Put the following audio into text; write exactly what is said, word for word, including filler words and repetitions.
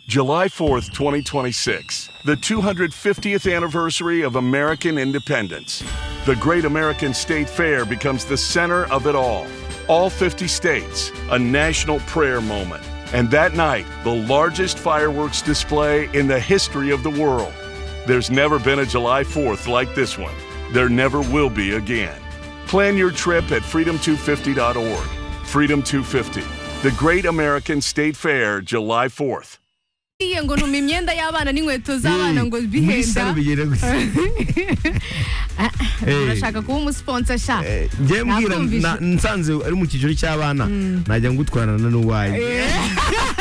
July fourth, twenty twenty-six, the two hundred fiftieth anniversary of American independence. The Great American State Fair becomes the center of it all. All fifty states, a national prayer moment. And that night, the largest fireworks display in the history of the world. There's never been a July fourth like this one. There never will be again. Plan your trip at freedom two fifty dot org. Freedom two fifty, the Great American State Fair, July fourth. Iyo ngo numa imyenda y'abana n'inkweto z'abana ngo bihenda. Urashaka kuba umusponsor sha. Ngiye mbwira nsanze ari mu kiciro cy'abana najya ngutwarana n'uwaye.